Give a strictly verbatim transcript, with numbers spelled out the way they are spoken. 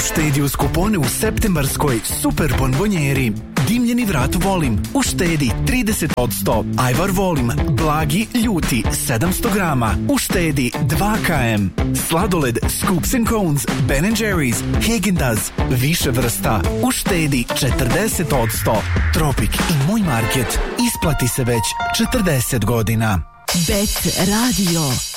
Uštedi uz kupone u septembarskoj super bonbonjeri. Dimljeni vrat volim, uštedi trideset posto. Ajvar volim, blagi, ljuti, sedamsto grama, uštedi dva kilograma. Sladoled, Scoops and Cones, Ben and Jerry's, Häagen-Dazs, više vrsta, uštedi četrdeset posto. Tropik i Moj Market, isplati se već četrdeset godina. Bet radio.